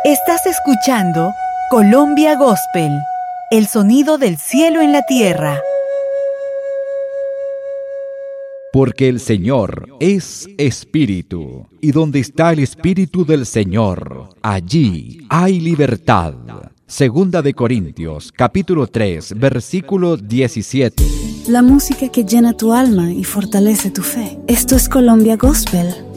Estás escuchando Colombia Gospel, el sonido del cielo en la tierra. Porque el Señor es Espíritu, y donde está el Espíritu del Señor, allí hay libertad. Segunda de Corintios, capítulo 3, versículo 17. La música que llena tu alma y fortalece tu fe. Esto es Colombia Gospel